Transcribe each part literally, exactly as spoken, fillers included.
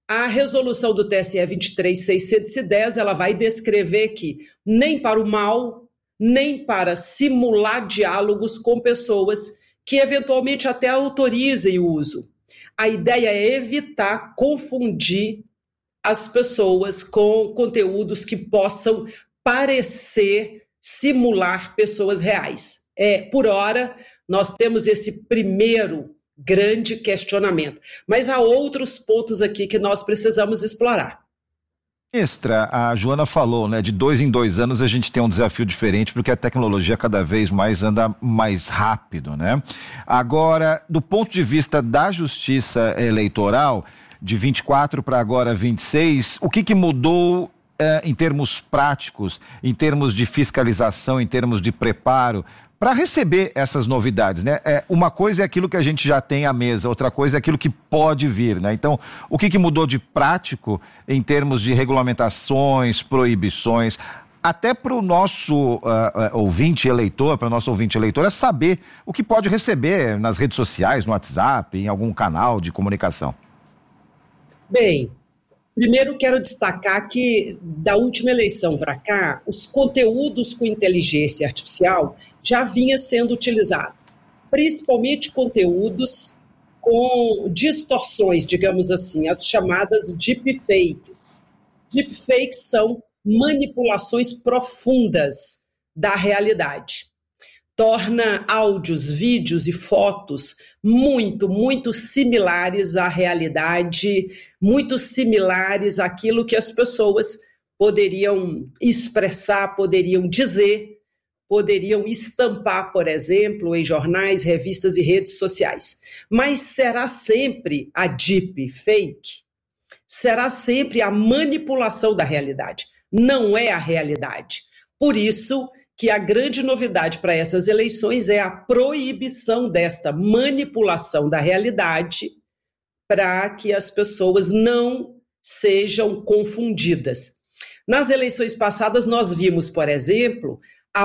A resolução do T S E vinte e três mil seiscentos e dez, ela vai descrever que nem para o mal, nem para simular diálogos com pessoas que eventualmente até autorizem o uso. A ideia é evitar confundir as pessoas com conteúdos que possam parecer simular pessoas reais. É, por hora, nós temos esse primeiro grande questionamento. Mas há outros pontos aqui que nós precisamos explorar. Ministra, a Joana falou, né, de dois em dois anos a gente tem um desafio diferente porque a tecnologia cada vez mais anda mais rápido, né? Agora, do ponto de vista da justiça eleitoral, de vinte e quatro para agora vinte e seis, o que que mudou eh, em termos práticos, em termos de fiscalização, em termos de preparo, para receber essas novidades, né? É, uma coisa é aquilo que a gente já tem à mesa, outra coisa é aquilo que pode vir, né? Então, o que que mudou de prático em termos de regulamentações, proibições, até para o nosso uh, uh, ouvinte eleitor, para o nosso ouvinte eleitor, é saber o que pode receber nas redes sociais, no WhatsApp, em algum canal de comunicação. Bem, primeiro quero destacar que da última eleição para cá, os conteúdos com inteligência artificial já vinha sendo utilizado, principalmente conteúdos com distorções, digamos assim, as chamadas deepfakes. Deepfakes são manipulações profundas da realidade. Torna áudios, vídeos e fotos muito, muito similares à realidade, muito similares àquilo que as pessoas poderiam expressar, poderiam dizer, poderiam estampar, por exemplo, em jornais, revistas e redes sociais. Mas será sempre a deepfake? Será sempre a manipulação da realidade? Não é a realidade. Por isso que a grande novidade para essas eleições é a proibição desta manipulação da realidade para que as pessoas não sejam confundidas. Nas eleições passadas, nós vimos, por exemplo, a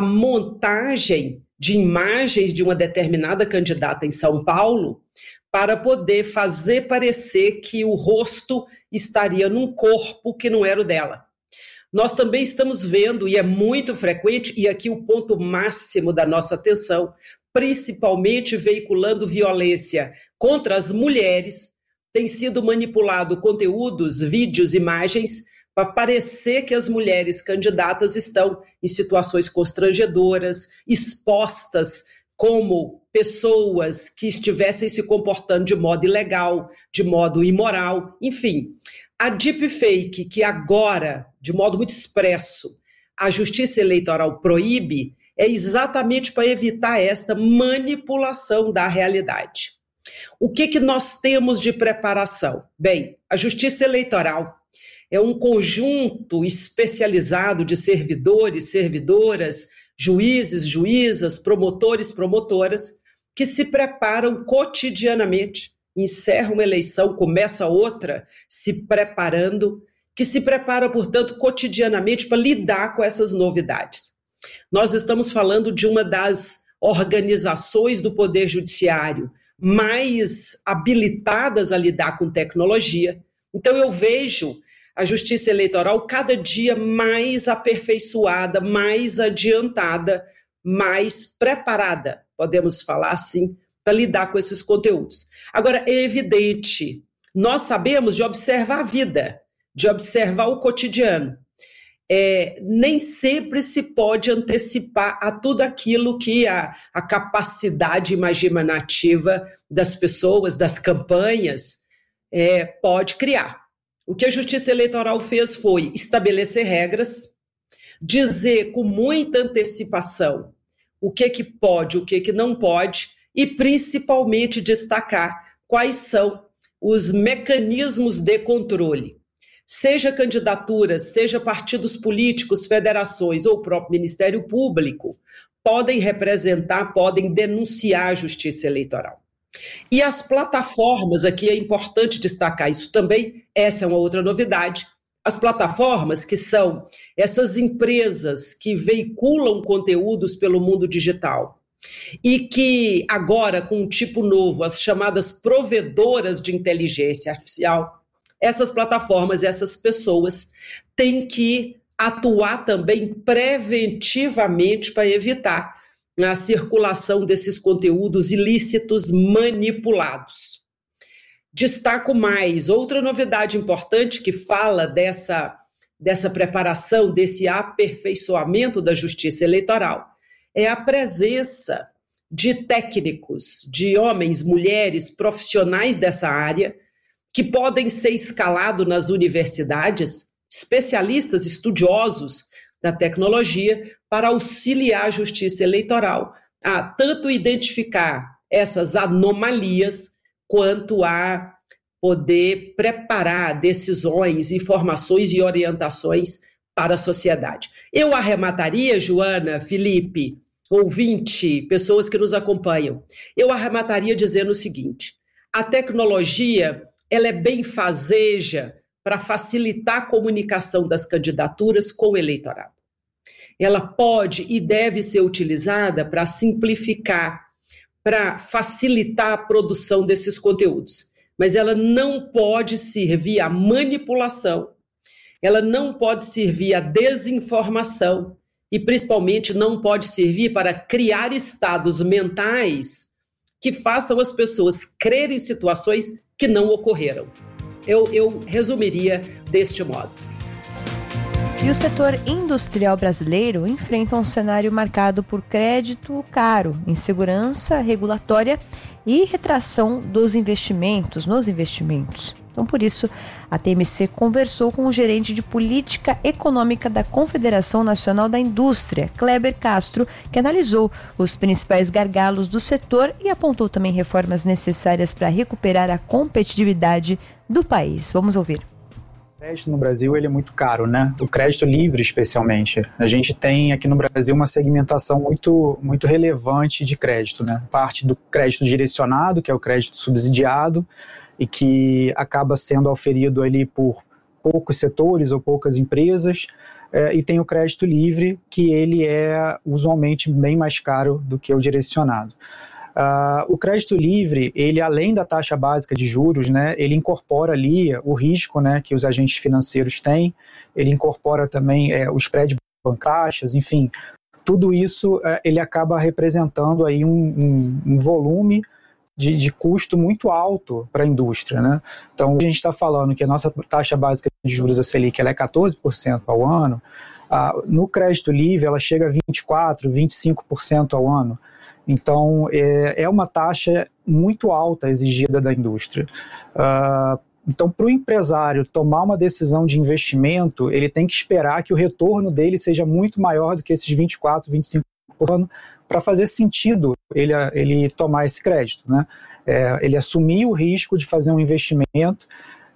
montagem de imagens de uma determinada candidata em São Paulo para poder fazer parecer que o rosto estaria num corpo que não era o dela. Nós também estamos vendo, e é muito frequente, e aqui o ponto máximo da nossa atenção, principalmente veiculando violência contra as mulheres, tem sido manipulado conteúdos, vídeos, imagens, para parecer que as mulheres candidatas estão em situações constrangedoras, expostas como pessoas que estivessem se comportando de modo ilegal, de modo imoral, enfim. A deepfake, que agora, de modo muito expresso, a Justiça Eleitoral proíbe, é exatamente para evitar esta manipulação da realidade. O que que nós temos de preparação? Bem, a Justiça Eleitoral é um conjunto especializado de servidores, servidoras, juízes, juízas, promotores, promotoras, que se preparam cotidianamente. Encerra uma eleição, começa outra, se preparando, que se prepara, portanto, cotidianamente para lidar com essas novidades. Nós estamos falando de uma das organizações do Poder Judiciário mais habilitadas a lidar com tecnologia. Então, eu vejo a Justiça Eleitoral cada dia mais aperfeiçoada, mais adiantada, mais preparada, podemos falar assim, para lidar com esses conteúdos. Agora, é evidente, nós sabemos de observar a vida, de observar o cotidiano. É, nem sempre se pode antecipar a tudo aquilo que a, a capacidade imaginativa das pessoas, das campanhas, é, pode criar. O que a Justiça Eleitoral fez foi estabelecer regras, dizer com muita antecipação o que que pode, o que que não pode, e principalmente destacar quais são os mecanismos de controle. Seja candidaturas, seja partidos políticos, federações ou o próprio Ministério Público, podem representar, podem denunciar a Justiça Eleitoral. E as plataformas, aqui é importante destacar isso também, essa é uma outra novidade, as plataformas que são essas empresas que veiculam conteúdos pelo mundo digital e que agora, com um tipo novo, as chamadas provedoras de inteligência artificial, essas plataformas, essas pessoas têm que atuar também preventivamente para evitar a circulação desses conteúdos ilícitos manipulados. Destaco mais, outra novidade importante que fala dessa, dessa preparação, desse aperfeiçoamento da justiça eleitoral, é a presença de técnicos, de homens, mulheres, profissionais dessa área, que podem ser escalados nas universidades, especialistas, estudiosos da tecnologia, para auxiliar a justiça eleitoral a tanto identificar essas anomalias, quanto a poder preparar decisões, informações e orientações para a sociedade. Eu arremataria, Joana, Felipe, ouvinte, pessoas que nos acompanham, eu arremataria dizendo o seguinte: a tecnologia ela é benfazeja para facilitar a comunicação das candidaturas com o eleitorado. Ela pode e deve ser utilizada para simplificar, para facilitar a produção desses conteúdos, mas ela não pode servir à manipulação, ela não pode servir à desinformação e, principalmente, não pode servir para criar estados mentais que façam as pessoas crerem em situações que não ocorreram. Eu, eu resumiria deste modo. E o setor industrial brasileiro enfrenta um cenário marcado por crédito caro, insegurança regulatória e retração dos investimentos, nos investimentos. Então, por isso, a T M C conversou com o gerente de política econômica da Confederação Nacional da Indústria, Kleber Castro, que analisou os principais gargalos do setor e apontou também reformas necessárias para recuperar a competitividade do país. Vamos ouvir. O crédito no Brasil ele é muito caro, né? O crédito livre, especialmente. A gente tem aqui no Brasil uma segmentação muito, muito relevante de crédito, né? Parte do crédito direcionado, que é o crédito subsidiado, e que acaba sendo auferido ali por poucos setores ou poucas empresas, é, e tem o crédito livre, que ele é usualmente bem mais caro do que o direcionado. Uh, o crédito livre, ele além da taxa básica de juros, né, ele incorpora ali o risco, né, que os agentes financeiros têm, ele incorpora também é, os spreads bancários, enfim, tudo isso é, ele acaba representando aí um, um, um volume de, de custo muito alto para a indústria, né? Então a gente está falando que a nossa taxa básica de juros, a Selic, ela é quatorze por cento ao ano, uh, no crédito livre ela chega a vinte e quatro por cento, vinte e cinco por cento ao ano. Então, é, é uma taxa muito alta exigida da indústria. Uh, então, para o empresário tomar uma decisão de investimento, ele tem que esperar que o retorno dele seja muito maior do que esses vinte e quatro, vinte e cinco por cento para fazer sentido ele, ele tomar esse crédito, né? É, ele assumir o risco de fazer um investimento,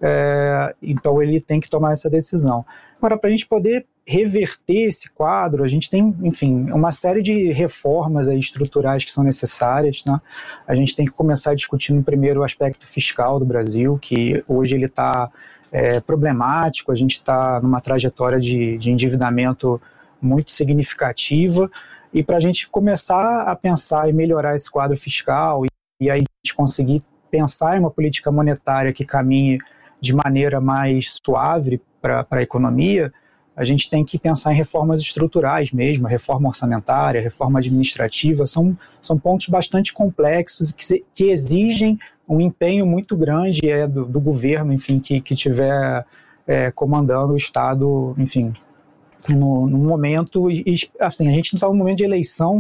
é, então ele tem que tomar essa decisão. Agora, para a gente poder reverter esse quadro, a gente tem, enfim, uma série de reformas aí estruturais que são necessárias, né? A gente tem que começar discutindo primeiro o aspecto fiscal do Brasil, que hoje ele está é, problemático, a gente está numa trajetória de, de endividamento muito significativa, e para a gente começar a pensar e melhorar esse quadro fiscal, e, e aí a gente conseguir pensar em uma política monetária que caminhe de maneira mais suave para a economia, a gente tem que pensar em reformas estruturais mesmo, reforma orçamentária, reforma administrativa, são, são pontos bastante complexos que, que exigem um empenho muito grande é, do, do governo, enfim, que estiver é, comandando o Estado, enfim, no, no momento, e, assim, a gente está num momento de eleição,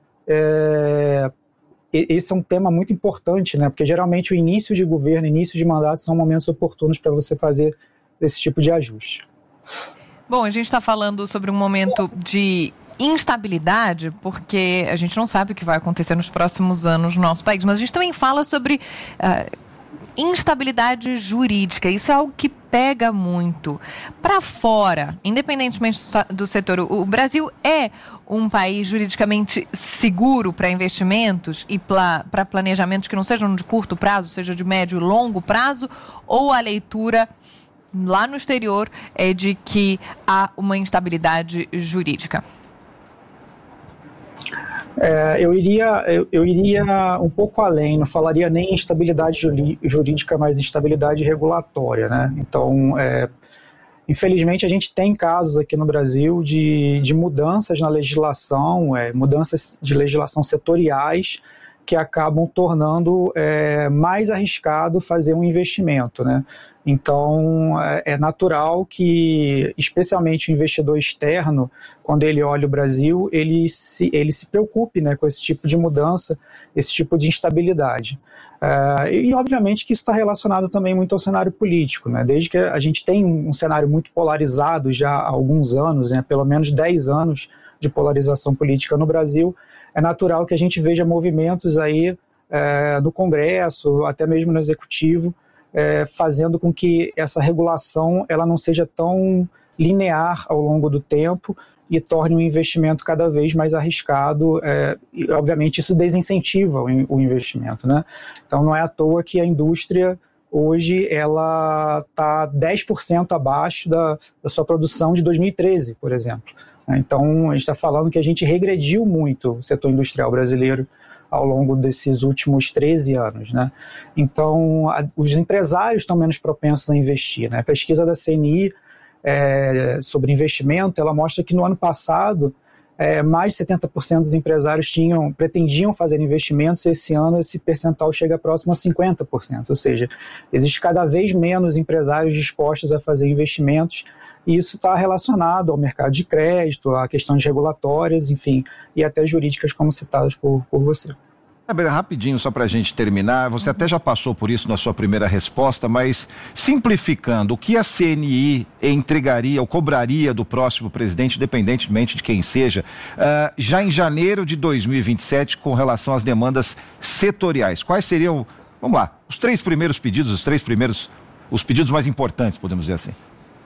é, esse é um tema muito importante, né, porque geralmente o início de governo, início de mandato são momentos oportunos para você fazer esse tipo de ajuste. Bom, a gente está falando sobre um momento de instabilidade, porque a gente não sabe o que vai acontecer nos próximos anos no nosso país, mas a gente também fala sobre uh, instabilidade jurídica. Isso é algo que pega muito. Para fora, independentemente do setor, o Brasil é um país juridicamente seguro para investimentos e para planejamentos que não sejam de curto prazo, seja de médio e longo prazo, ou a leitura lá no exterior é de que há uma instabilidade jurídica? É, eu, iria, eu, eu iria um pouco além, não falaria nem instabilidade jurídica, mas instabilidade regulatória, né? Então, é, infelizmente, a gente tem casos aqui no Brasil de, de mudanças na legislação, é, mudanças de legislação setoriais que acabam tornando é, mais arriscado fazer um investimento, né? Então, é, é natural que, especialmente o investidor externo, quando ele olha o Brasil, ele se, ele se preocupe, né, com esse tipo de mudança, esse tipo de instabilidade. É, e, obviamente, que isso está relacionado também muito ao cenário político, né? Desde que a gente tem um cenário muito polarizado já há alguns anos, né, pelo menos dez anos de polarização política no Brasil, é natural que a gente veja movimentos aí é, no Congresso, até mesmo no Executivo, é, fazendo com que essa regulação ela não seja tão linear ao longo do tempo e torne um investimento cada vez mais arriscado, é, e obviamente isso desincentiva o, o investimento, né? Então não é à toa que a indústria hoje ela está dez por cento abaixo da, da sua produção de dois mil e treze, por exemplo. Então a gente está falando que a gente regrediu muito o setor industrial brasileiro ao longo desses últimos treze anos, né? Então, a, os empresários estão menos propensos a investir, né? A pesquisa da C N I é, sobre investimento, ela mostra que no ano passado, é, mais de setenta por cento dos empresários tinham, pretendiam fazer investimentos, e esse ano esse percentual chega próximo a cinquenta por cento, ou seja, existe cada vez menos empresários dispostos a fazer investimentos, e isso está relacionado ao mercado de crédito, a questões regulatórias, enfim, e até jurídicas, como citadas por, por você. Rapidinho, só para a gente terminar, você até já passou por isso na sua primeira resposta, mas simplificando, o que a C N I entregaria ou cobraria do próximo presidente, independentemente de quem seja, uh, já em janeiro de dois mil e vinte e sete, com relação às demandas setoriais? Quais seriam, vamos lá, os três primeiros pedidos, os três primeiros, os pedidos mais importantes, podemos dizer assim?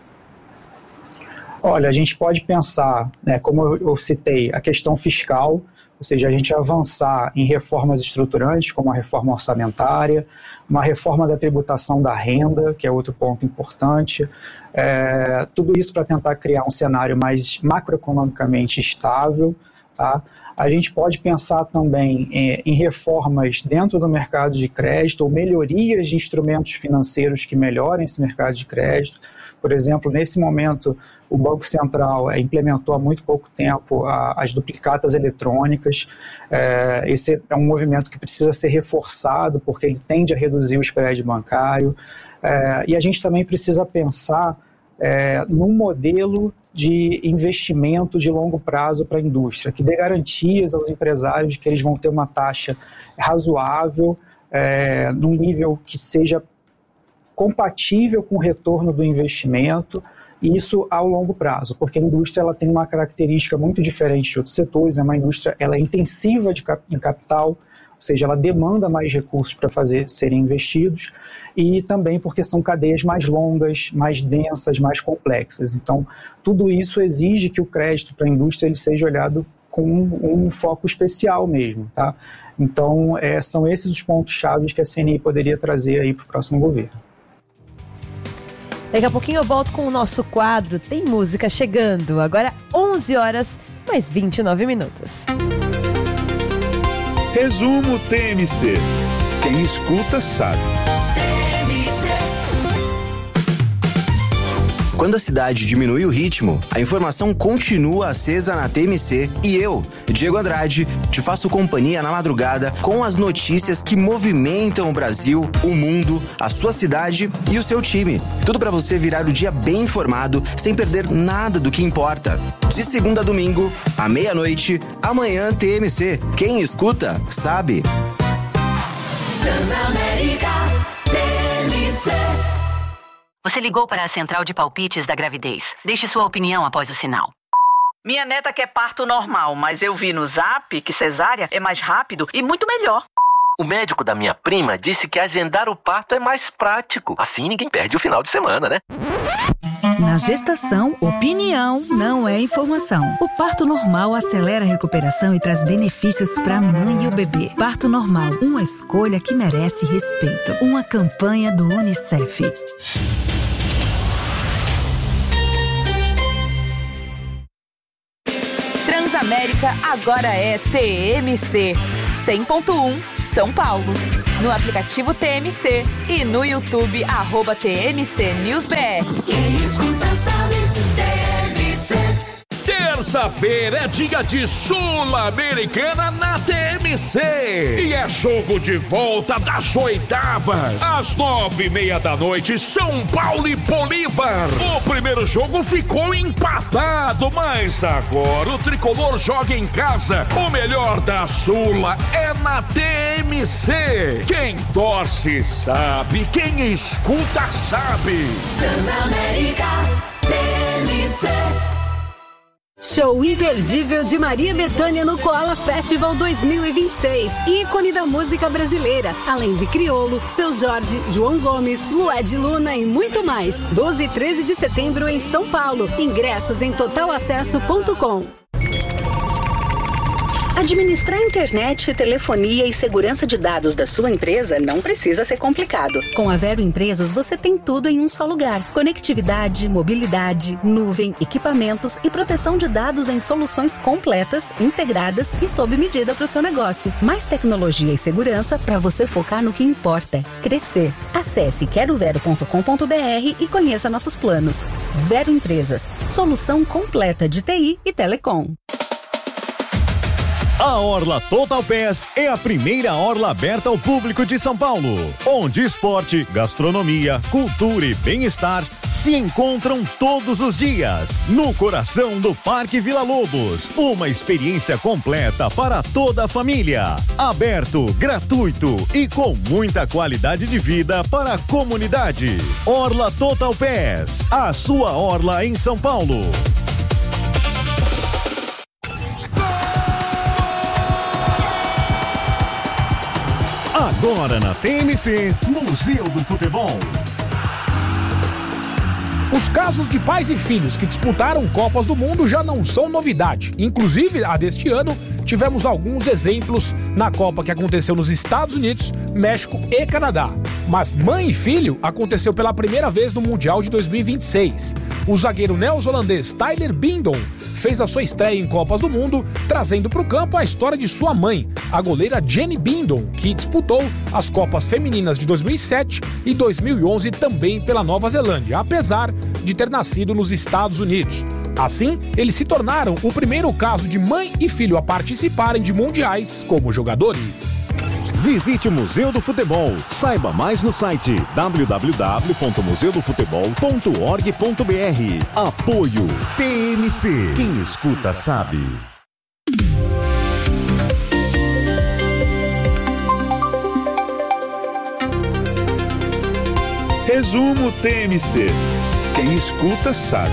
Olha, a gente pode pensar, né, como eu citei, a questão fiscal, ou seja, a gente avançar em reformas estruturantes, como a reforma orçamentária, uma reforma da tributação da renda, que é outro ponto importante, é, tudo isso para tentar criar um cenário mais macroeconomicamente estável, tá? A gente pode pensar também em, em reformas dentro do mercado de crédito ou melhorias de instrumentos financeiros que melhorem esse mercado de crédito. Por exemplo, nesse momento, o Banco Central é, implementou há muito pouco tempo a, as duplicatas eletrônicas. É, esse é um movimento que precisa ser reforçado porque ele tende a reduzir o spread bancário. É, e a gente também precisa pensar é, num modelo de investimento de longo prazo para a indústria, que dê garantias aos empresários de que eles vão ter uma taxa razoável, é, num nível que seja compatível com o retorno do investimento, e isso ao longo prazo, porque a indústria ela tem uma característica muito diferente de outros setores, é uma indústria ela é intensiva de cap- em capital, ou seja, ela demanda mais recursos para fazer serem investidos, e também porque são cadeias mais longas, mais densas, mais complexas. Então, tudo isso exige que o crédito para a indústria ele seja olhado com um, um foco especial mesmo, tá? Então, é, são esses os pontos chaves que a C N I poderia trazer aí para o próximo governo. Daqui a pouquinho eu volto com o nosso quadro Tem Música chegando. Agora onze horas mais vinte e nove minutos. Resumo T M C. Quem escuta sabe. Quando a cidade diminui o ritmo, a informação continua acesa na T M C e eu, Diego Andrade, te faço companhia na madrugada com as notícias que movimentam o Brasil, o mundo, a sua cidade e o seu time. Tudo para você virar o dia bem informado, sem perder nada do que importa. De segunda a domingo, à meia-noite, amanhã T M C. Quem escuta, sabe. Transamérica T M C. Você ligou para a central de palpites da gravidez. Deixe sua opinião após o sinal. Minha neta quer parto normal, mas eu vi no Zap que cesárea é mais rápido e muito melhor. O médico da minha prima disse que agendar o parto é mais prático. Assim ninguém perde o final de semana, né? Na gestação, opinião não é informação. O parto normal acelera a recuperação e traz benefícios para a mãe e o bebê. Parto normal, uma escolha que merece respeito. Uma campanha do Unicef. Transamérica agora é T M C cem ponto um São Paulo. No aplicativo T M C e no YouTube, arroba T M C News B R. Quem escuta sabe, T M C. Terça-feira é dia de Sul-Americana na T M C. E é jogo de volta das oitavas. Às nove e meia da noite, São Paulo e Bolívar. O primeiro jogo ficou empatado, mas agora o tricolor joga em casa. O melhor da Sula é na T M C. Quem torce sabe, quem escuta sabe. Transamérica, T M C. Show imperdível de Maria Bethânia no Koala Festival dois mil e vinte e seis. Ícone da música brasileira. Além de Criolo, Seu Jorge, João Gomes, Lued Luna e muito mais. doze e treze de setembro em São Paulo. Ingressos em total acesso ponto com. Administrar internet, telefonia e segurança de dados da sua empresa não precisa ser complicado. Com a Vero Empresas, você tem tudo em um só lugar. Conectividade, mobilidade, nuvem, equipamentos e proteção de dados em soluções completas, integradas e sob medida para o seu negócio. Mais tecnologia e segurança para você focar no que importa: crescer. Acesse quero vero ponto com ponto b r e conheça nossos planos. Vero Empresas, solução completa de T I e telecom. A Orla Total Pass é a primeira orla aberta ao público de São Paulo, onde esporte, gastronomia, cultura e bem-estar se encontram todos os dias, no coração do Parque Vila Lobos. Uma experiência completa para toda a família, aberto, gratuito e com muita qualidade de vida para a comunidade. Orla Total Pass, a sua orla em São Paulo. Agora na T M C, Museu do Futebol. Os casos de pais e filhos que disputaram Copas do Mundo já não são novidade. Inclusive, a deste ano, tivemos alguns exemplos na Copa que aconteceu nos Estados Unidos, México e Canadá. Mas mãe e filho aconteceu pela primeira vez no Mundial de dois mil e vinte e seis. O zagueiro neozelandês Tyler Bindon fez a sua estreia em Copas do Mundo, trazendo para o campo a história de sua mãe, a goleira Jenny Bindon, que disputou as Copas Femininas de dois mil e sete e dois mil e onze também pela Nova Zelândia, apesar de ter nascido nos Estados Unidos. Assim, eles se tornaram o primeiro caso de mãe e filho a participarem de mundiais como jogadores. Visite o Museu do Futebol. Saiba mais no site w w w ponto museu do futebol ponto org ponto b r. Apoio T M C. Quem escuta sabe. Resumo T M C. Quem escuta sabe.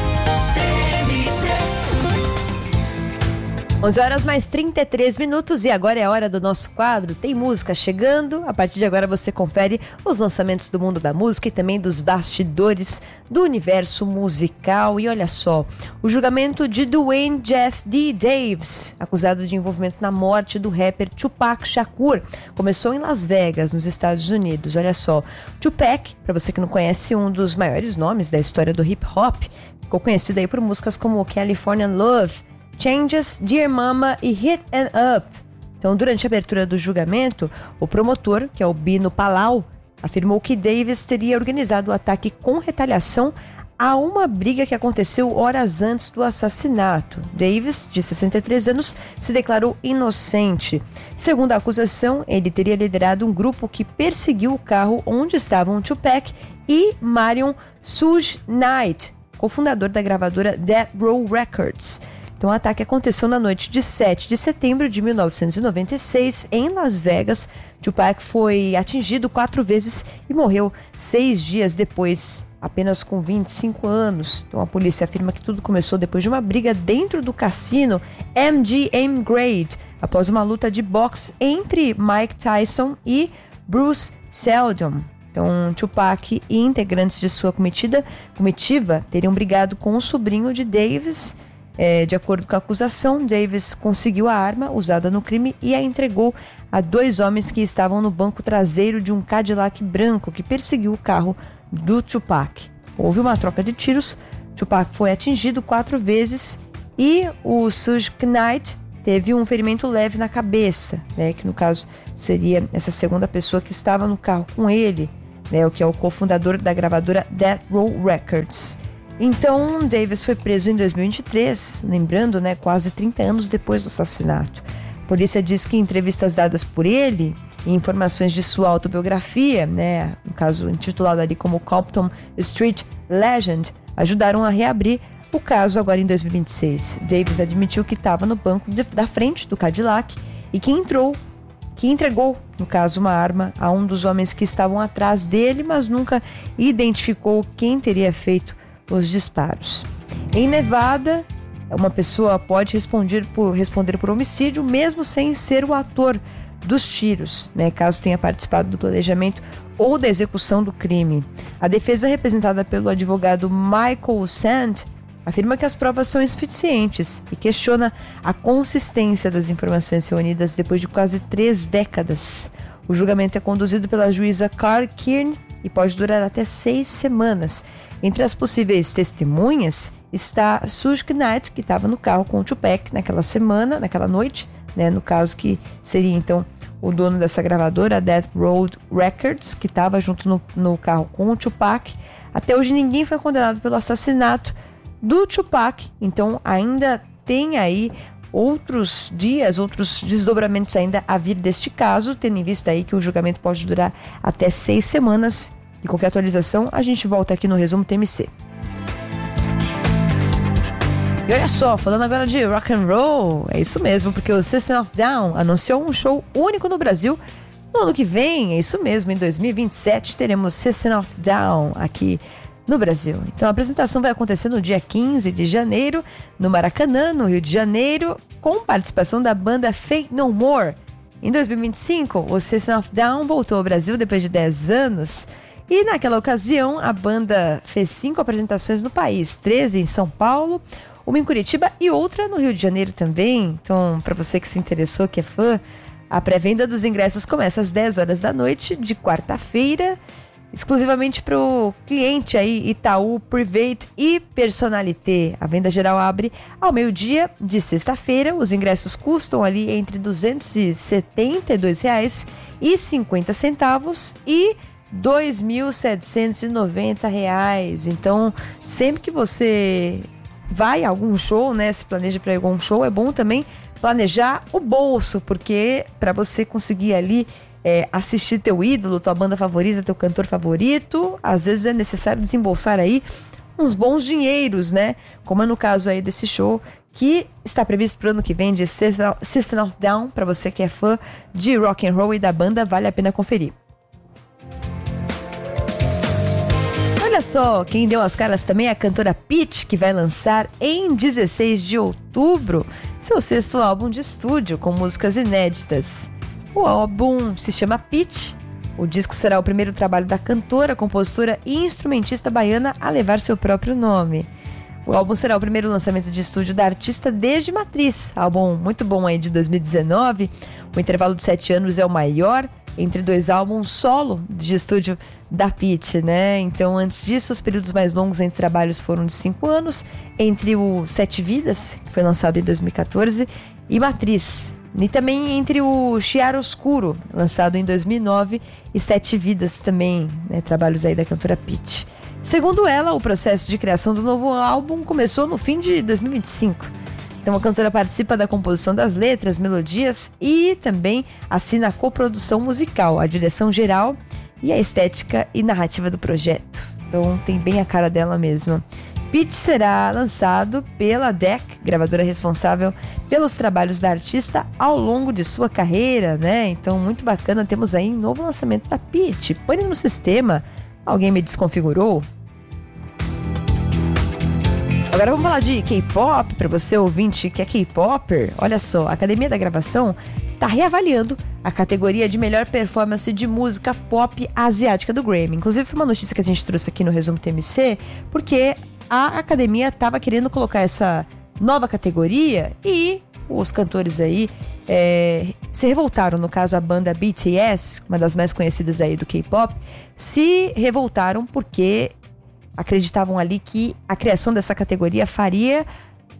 onze horas mais trinta e três minutos e agora é a hora do nosso quadro Tem Música Chegando. A partir de agora você confere os lançamentos do mundo da música e também dos bastidores do universo musical. E olha só, o julgamento de Dwayne Jeff D. Davis, acusado de envolvimento na morte do rapper Tupac Shakur, começou em Las Vegas, nos Estados Unidos. Olha só, Tupac, para você que não conhece, um dos maiores nomes da história do hip hop, ficou conhecido aí por músicas como California Love, Changes, Dear Mama e Hit and Up. Então, durante a abertura do julgamento, o promotor, que é o Bino Palau, afirmou que Davis teria organizado o ataque com retaliação a uma briga que aconteceu horas antes do assassinato. Davis, de sessenta e três anos, se declarou inocente. Segundo a acusação, ele teria liderado um grupo que perseguiu o carro onde estavam Tupac e Marion Suge Knight, cofundador da gravadora Death Row Records. Então, o ataque aconteceu na noite de sete de setembro de mil novecentos e noventa e seis, em Las Vegas. Tupac foi atingido quatro vezes e morreu seis dias depois, apenas com vinte e cinco anos. Então, a polícia afirma que tudo começou depois de uma briga dentro do cassino M G M Grade, após uma luta de boxe entre Mike Tyson e Bruce Seldon. Então, Tupac e integrantes de sua comitiva, comitiva teriam brigado com o sobrinho de Davis. É, de acordo com a acusação, Davis conseguiu a arma usada no crime e a entregou a dois homens que estavam no banco traseiro de um Cadillac branco que perseguiu o carro do Tupac. Houve uma troca de tiros, Tupac foi atingido quatro vezes e o Suge Knight teve um ferimento leve na cabeça, né, que no caso seria essa segunda pessoa que estava no carro com ele, né, o que é o cofundador da gravadora Death Row Records. Então, Davis foi preso em dois mil e vinte e três, lembrando, né, quase trinta anos depois do assassinato. A polícia diz que em entrevistas dadas por ele e informações de sua autobiografia, né, no caso intitulado ali como Compton Street Legend, ajudaram a reabrir o caso agora em dois mil e vinte e seis. Davis admitiu que estava no banco de, da frente do Cadillac e que entrou, que entregou, no caso, uma arma a um dos homens que estavam atrás dele, mas nunca identificou quem teria feito os disparos. Em Nevada, uma pessoa pode responder por, responder por homicídio mesmo sem ser o ator dos tiros, né, caso tenha participado do planejamento ou da execução do crime. A defesa, representada pelo advogado Michael Sand, afirma que as provas são insuficientes e questiona a consistência das informações reunidas depois de quase três décadas. O julgamento é conduzido pela juíza Carl Kearney e pode durar até seis semanas. Entre as possíveis testemunhas está Suge Knight, que estava no carro com o Tupac naquela semana, naquela noite, né, no caso que seria então o dono dessa gravadora, a Death Row Records, que estava junto no, no carro com o Tupac. Até hoje ninguém foi condenado pelo assassinato do Tupac, então ainda tem aí outros dias, outros desdobramentos ainda a vir deste caso, tendo em vista aí que o julgamento pode durar até seis semanas. E qualquer atualização, a gente volta aqui no Resumo T M C. E olha só, falando agora de rock and roll, é isso mesmo, porque o System of Down anunciou um show único no Brasil. No ano que vem, é isso mesmo, em dois mil e vinte e sete, teremos System of Down aqui no Brasil. Então a apresentação vai acontecer no dia quinze de janeiro, no Maracanã, no Rio de Janeiro, com participação da banda Faith No More. Em dois mil e vinte e cinco, o System of Down voltou ao Brasil depois de dez anos. E naquela ocasião, a banda fez cinco apresentações no país, treze em São Paulo, uma em Curitiba e outra no Rio de Janeiro também. Então, para você que se interessou, que é fã, a pré-venda dos ingressos começa às dez horas da noite de quarta-feira, exclusivamente para o cliente aí, Itaú, Private e Personalité. A venda geral abre ao meio-dia de sexta-feira. Os ingressos custam ali entre duzentos e setenta e dois reais e cinquenta centavos e dois mil setecentos e noventa reais. Então, sempre que você vai a algum show, né, se planeja para ir a algum show, é bom também planejar o bolso, porque para você conseguir ali é, assistir teu ídolo, tua banda favorita, teu cantor favorito, às vezes é necessário desembolsar aí uns bons dinheiros, né? Como é no caso aí desse show que está previsto para o ano que vem de System of Down. Para você que é fã de rock and roll e da banda, vale a pena conferir. Olha só, quem deu as caras também é a cantora Pitty, que vai lançar em dezesseis de outubro seu sexto álbum de estúdio com músicas inéditas. O álbum se chama Pitty. O disco será o primeiro trabalho da cantora, compositora e instrumentista baiana a levar seu próprio nome. O álbum será o primeiro lançamento de estúdio da artista desde Matriz, álbum muito bom aí de dois mil e dezenove. O intervalo de sete anos é o maior entre dois álbuns solo de estúdio da Pitty, né? Então, antes disso, os períodos mais longos entre trabalhos foram de cinco anos, entre o Sete Vidas, que foi lançado em dois mil e quatorze, e Matriz. E também entre o Chiaroscuro, lançado em dois mil e nove, e Sete Vidas também, né? Trabalhos aí da cantora Pitty. Segundo ela, o processo de criação do novo álbum começou no fim de dois mil e vinte e cinco. Então a cantora participa da composição das letras, melodias e também assina a coprodução musical, a direção geral e a estética e narrativa do projeto. Então tem bem a cara dela mesma. Pitty será lançado pela D E C, gravadora responsável pelos trabalhos da artista ao longo de sua carreira, né? Então muito bacana, temos aí um novo lançamento da Pitty. Põe no sistema. Alguém me desconfigurou? Agora vamos falar de K-pop, para você ouvinte que é K-popper. Olha só, a Academia da Gravação está reavaliando a categoria de melhor performance de música pop asiática do Grammy. Inclusive foi uma notícia que a gente trouxe aqui no Resumo T M C, porque a Academia estava querendo colocar essa nova categoria e os cantores aí é, se revoltaram. No caso, a banda B T S, uma das mais conhecidas aí do K-pop, se revoltaram porque acreditavam ali que a criação dessa categoria faria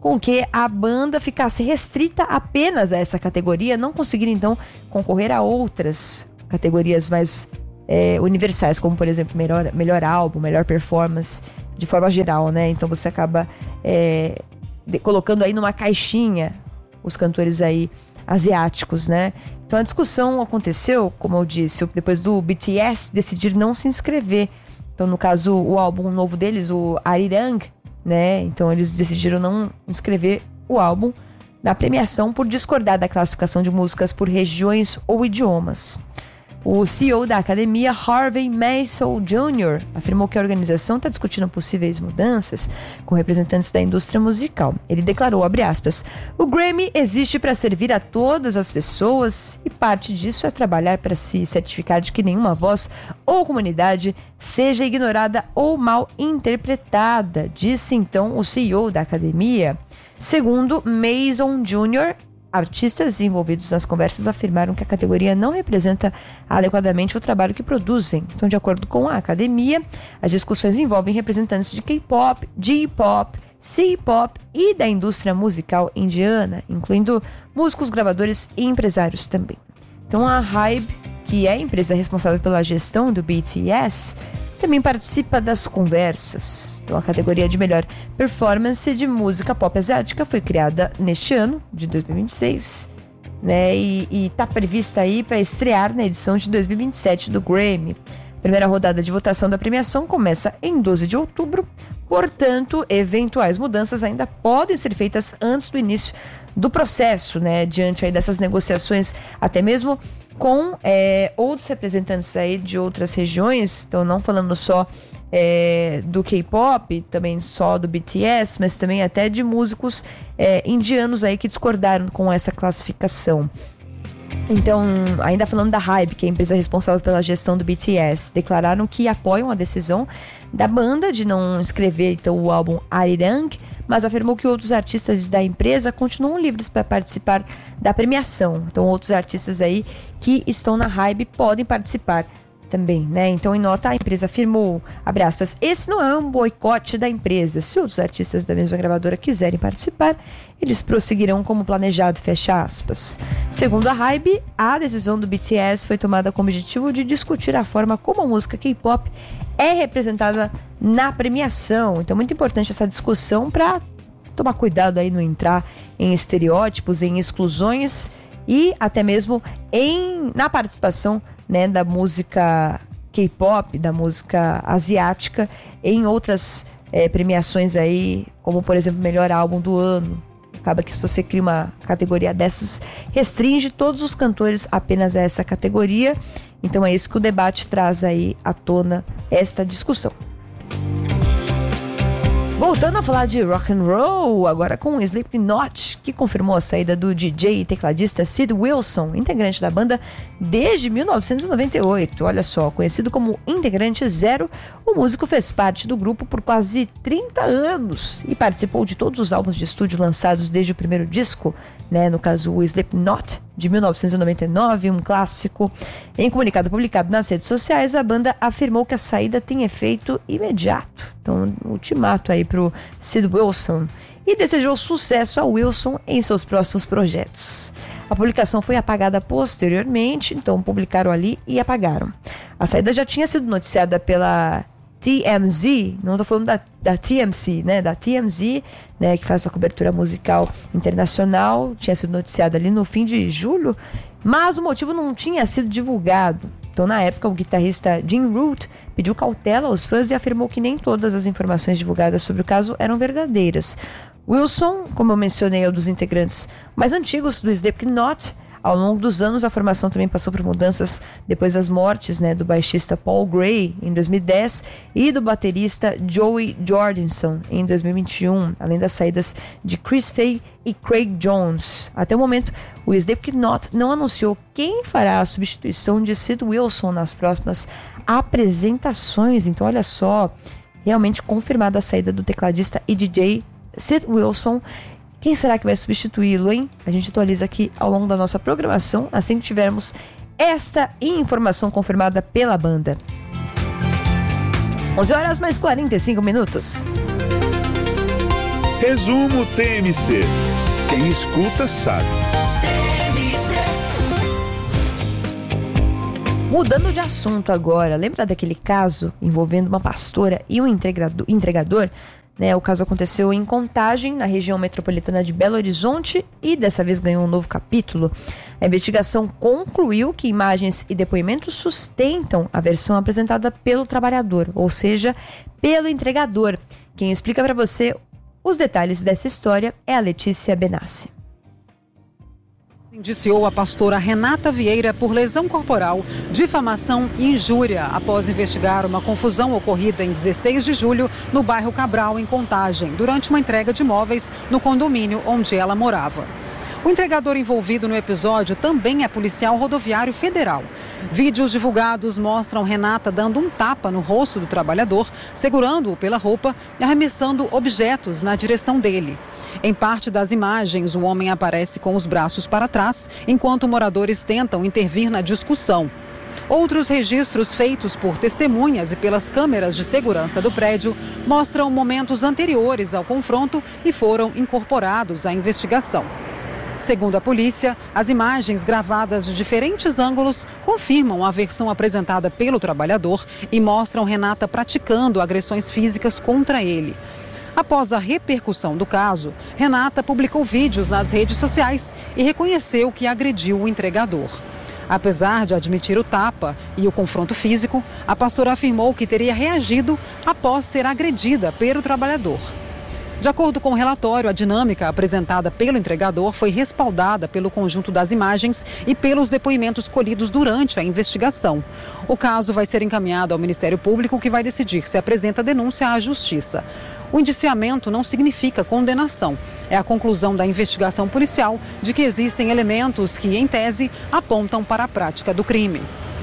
com que a banda ficasse restrita apenas a essa categoria, não conseguindo então concorrer a outras categorias mais é, universais, como por exemplo melhor, melhor álbum, melhor performance, de forma geral, né? Então você acaba é, de, colocando aí numa caixinha os cantores aí asiáticos, né? Então a discussão aconteceu, como eu disse, depois do B T S decidir não se inscrever. Então no caso o álbum novo deles, o Arirang, né? Então eles decidiram não inscrever o álbum na premiação por discordar da classificação de músicas por regiões ou idiomas. O C E O da academia, Harvey Mason Júnior, afirmou que a organização está discutindo possíveis mudanças com representantes da indústria musical. Ele declarou, abre aspas, o Grammy existe para servir a todas as pessoas e parte disso é trabalhar para se certificar de que nenhuma voz ou comunidade seja ignorada ou mal interpretada, disse então o C E O da academia. Segundo Mason Júnior, artistas envolvidos nas conversas afirmaram que a categoria não representa adequadamente o trabalho que produzem. Então, de acordo com a academia, as discussões envolvem representantes de K-pop, J-pop, C-pop e da indústria musical indiana, incluindo músicos, gravadores e empresários também. Então, a Hybe, que é a empresa responsável pela gestão do B T S, também participa das conversas. Então, a categoria de melhor performance de música pop asiática foi criada neste ano, de dois mil e vinte e seis, né? E está prevista aí para estrear na edição de dois mil e vinte e sete do Grammy. A primeira rodada de votação da premiação começa em doze de outubro, portanto, eventuais mudanças ainda podem ser feitas antes do início do processo, né? Diante aí dessas negociações, até mesmo com é, outros representantes aí de outras regiões, então não falando só é, do K-pop, também só do B T S, mas também até de músicos é, indianos aí que discordaram com essa classificação. Então, ainda falando da Hybe, que é a empresa responsável pela gestão do B T S, declararam que apoiam a decisão da banda de não inscrever então, o álbum Arirang, mas afirmou que outros artistas da empresa continuam livres para participar da premiação. Então, outros artistas aí que estão na Hybe podem participar também, né? Então, em nota, a empresa afirmou, abre aspas, esse não é um boicote da empresa. Se outros artistas da mesma gravadora quiserem participar, eles prosseguirão como planejado, fecha aspas. Segundo a Hybe, a decisão do B T S foi tomada com o objetivo de discutir a forma como a música K-pop é representada na premiação. Então, muito importante essa discussão para tomar cuidado aí não entrar em estereótipos, em exclusões e até mesmo em, na participação, né, da música K-pop, da música asiática em outras é, premiações aí, como por exemplo, melhor álbum do ano. Acaba que se você cria uma categoria dessas, restringe todos os cantores apenas a essa categoria. Então é isso que o debate traz aí à tona, esta discussão. Voltando a falar de rock and roll, agora com o Slipknot, que confirmou a saída do D J e tecladista Sid Wilson, integrante da banda desde mil novecentos e noventa e oito. Olha só, conhecido como integrante zero, o músico fez parte do grupo por quase trinta anos e participou de todos os álbuns de estúdio lançados desde o primeiro disco, né, no caso o Slipknot, de mil novecentos e noventa e nove, um clássico. Em comunicado publicado nas redes sociais, a banda afirmou que a saída tem efeito imediato. Então, um ultimato aí pro Sid Wilson. E desejou sucesso a Wilson em seus próximos projetos. A publicação foi apagada posteriormente, então publicaram ali e apagaram. A saída já tinha sido noticiada pela T M Z, não estou falando da, da T M C, né, da T M Z, né, que faz a cobertura musical internacional, tinha sido noticiada ali no fim de julho, mas o motivo não tinha sido divulgado. Então, na época, o guitarrista Jim Root pediu cautela aos fãs e afirmou que nem todas as informações divulgadas sobre o caso eram verdadeiras. Wilson, como eu mencionei, é um dos integrantes mais antigos do Slipknot. Ao longo dos anos, a formação também passou por mudanças depois das mortes, né, do baixista Paul Gray em dois mil e dez e do baterista Joey Jordison em dois mil e vinte e um, além das saídas de Chris Fay e Craig Jones. Até o momento, o Slipknot não anunciou quem fará a substituição de Sid Wilson nas próximas apresentações. Então, olha só, realmente confirmada a saída do tecladista e D J Sid Wilson. Quem será que vai substituí-lo, hein? A gente atualiza aqui ao longo da nossa programação, assim que tivermos esta informação confirmada pela banda. onze horas mais quarenta e cinco minutos. Resumo T M C. Quem escuta sabe. Mudando de assunto agora, lembra daquele caso envolvendo uma pastora e um entregador? entregador? Né, o caso aconteceu em Contagem, na região metropolitana de Belo Horizonte, e dessa vez ganhou um novo capítulo. A investigação concluiu que imagens e depoimentos sustentam a versão apresentada pelo trabalhador, ou seja, pelo entregador. Quem explica para você os detalhes dessa história é a Letícia Benassi. Indiciou a pastora Renata Vieira por lesão corporal, difamação e injúria após investigar uma confusão ocorrida em dezesseis de julho no bairro Cabral, em Contagem, durante uma entrega de móveis no condomínio onde ela morava. O entregador envolvido no episódio também é policial rodoviário federal. Vídeos divulgados mostram Renata dando um tapa no rosto do trabalhador, segurando-o pela roupa e arremessando objetos na direção dele. Em parte das imagens, o homem aparece com os braços para trás, enquanto moradores tentam intervir na discussão. Outros registros feitos por testemunhas e pelas câmeras de segurança do prédio mostram momentos anteriores ao confronto e foram incorporados à investigação. Segundo a polícia, as imagens gravadas de diferentes ângulos confirmam a versão apresentada pelo trabalhador e mostram Renata praticando agressões físicas contra ele. Após a repercussão do caso, Renata publicou vídeos nas redes sociais e reconheceu que agrediu o entregador. Apesar de admitir o tapa e o confronto físico, a pastora afirmou que teria reagido após ser agredida pelo trabalhador. De acordo com o relatório, a dinâmica apresentada pelo entregador foi respaldada pelo conjunto das imagens e pelos depoimentos colhidos durante a investigação. O caso vai ser encaminhado ao Ministério Público, que vai decidir se apresenta denúncia à Justiça. O indiciamento não significa condenação. É a conclusão da investigação policial de que existem elementos que, em tese, apontam para a prática do crime.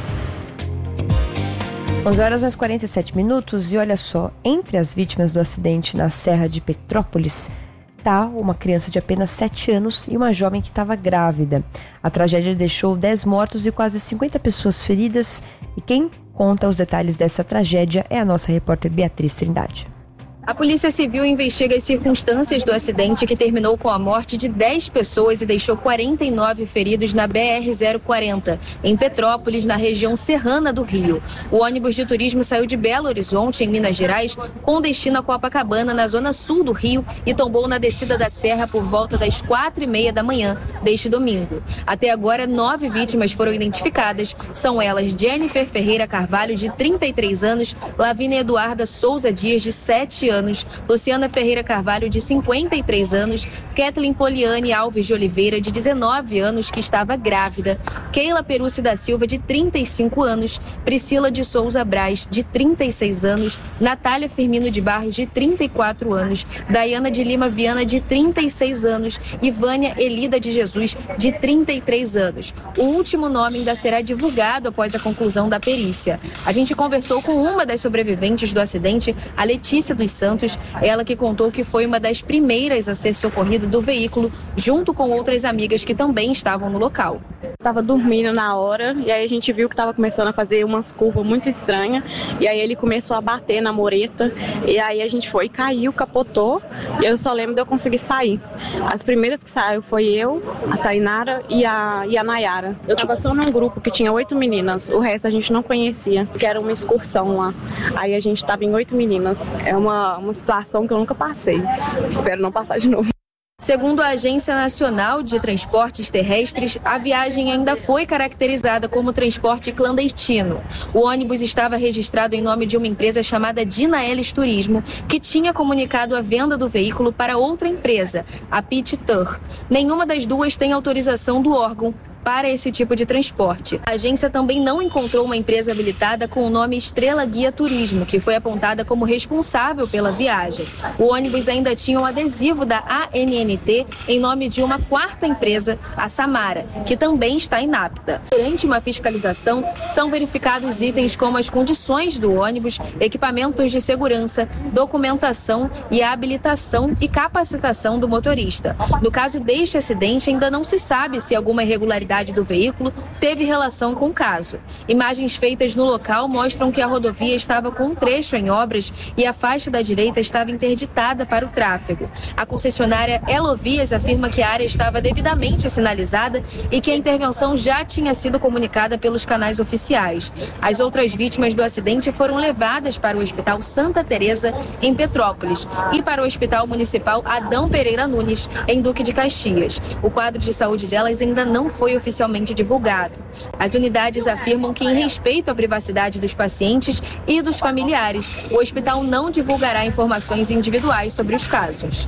onze horas mais quarenta e sete minutos, e olha só, entre as vítimas do acidente na Serra de Petrópolis está uma criança de apenas sete anos e uma jovem que estava grávida. A tragédia deixou dez mortos e quase cinquenta pessoas feridas, e quem conta os detalhes dessa tragédia é a nossa repórter Beatriz Trindade. A Polícia Civil investiga as circunstâncias do acidente que terminou com a morte de dez pessoas e deixou quarenta e nove feridos na B R zero quarenta, em Petrópolis, na região serrana do Rio. O ônibus de turismo saiu de Belo Horizonte, em Minas Gerais, com destino a Copacabana, na zona sul do Rio, e tombou na descida da serra por volta das quatro e meia da manhã deste domingo. Até agora, nove vítimas foram identificadas. São elas Jennifer Ferreira Carvalho, de trinta e três anos, Lavínia Eduarda Souza Dias, de sete anos, Luciana Ferreira Carvalho, de cinquenta e três anos, Kathleen Poliane Alves de Oliveira, de dezenove anos, que estava grávida, Keila Perucci da Silva, de trinta e cinco anos, Priscila de Souza Braz, de trinta e seis anos, Natália Firmino de Barros, de trinta e quatro anos, Daiana de Lima Viana, de trinta e seis anos, e Vânia Elida de Jesus, de trinta e três anos. O último nome ainda será divulgado após a conclusão da perícia. A gente conversou com uma das sobreviventes do acidente, a Letícia dos Santos, ela que contou que foi uma das primeiras a ser socorrida do veículo, junto com outras amigas que também estavam no local. Estava dormindo na hora e aí a gente viu que estava começando a fazer umas curvas muito estranhas, e aí ele começou a bater na mureta, e aí a gente foi, caiu, capotou, e eu só lembro de eu conseguir sair. As primeiras que saiu foi eu, a Tainara e a, e a Nayara. Eu estava só num grupo que tinha oito meninas, o resto a gente não conhecia, que era uma excursão lá. Aí a gente estava em oito meninas. É uma, uma situação que eu nunca passei. Espero não passar de novo. Segundo a Agência Nacional de Transportes Terrestres, a viagem ainda foi caracterizada como transporte clandestino. O ônibus estava registrado em nome de uma empresa chamada Dinaelis Turismo, que tinha comunicado a venda do veículo para outra empresa, a Pit Tour. Nenhuma das duas tem autorização do órgão para esse tipo de transporte. A agência também não encontrou uma empresa habilitada com o nome Estrela Guia Turismo, que foi apontada como responsável pela viagem. O ônibus ainda tinha um adesivo da A N N T em nome de uma quarta empresa, a Samara, que também está inapta. Durante uma fiscalização, são verificados itens como as condições do ônibus, equipamentos de segurança, documentação e a habilitação e capacitação do motorista. No caso deste acidente, ainda não se sabe se alguma irregularidade estabilidade do veículo teve relação com o caso. Imagens feitas no local mostram que a rodovia estava com um trecho em obras e a faixa da direita estava interditada para o tráfego. A concessionária Elovias afirma que a área estava devidamente sinalizada e que a intervenção já tinha sido comunicada pelos canais oficiais. As outras vítimas do acidente foram levadas para o Hospital Santa Teresa, em Petrópolis, e para o Hospital Municipal Adão Pereira Nunes, em Duque de Caxias. O quadro de saúde delas ainda não foi oficialmente divulgado. As unidades afirmam que, em respeito à privacidade dos pacientes e dos familiares, o hospital não divulgará informações individuais sobre os casos.